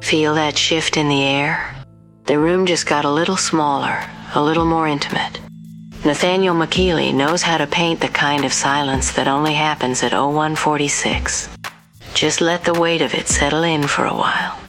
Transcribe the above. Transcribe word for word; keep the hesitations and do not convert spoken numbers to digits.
Feel that shift in the air? The room just got a little smaller, a little more intimate. Nathaniel McKeely knows how to paint the kind of silence that only happens at oh one forty-six. Just let the weight of it settle in for a while.